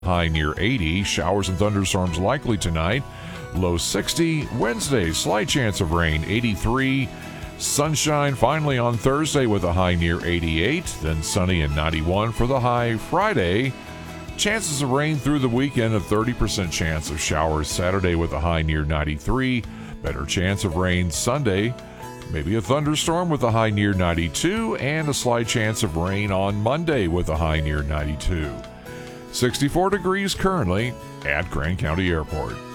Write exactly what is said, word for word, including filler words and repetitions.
high near eighty. Showers and thunderstorms likely tonight. Low sixty. Wednesday, slight chance of rain, eighty-three. Sunshine finally on Thursday with a high near eighty-eight. Then sunny and ninety-one for the high Friday. Chances of rain through the weekend, a thirty percent chance of showers Saturday with a high near ninety-three. Better chance of rain Sunday. Maybe a thunderstorm with a high near ninety-two. And a slight chance of rain on Monday with a high near ninety-two. sixty-four degrees currently at Grand County Airport.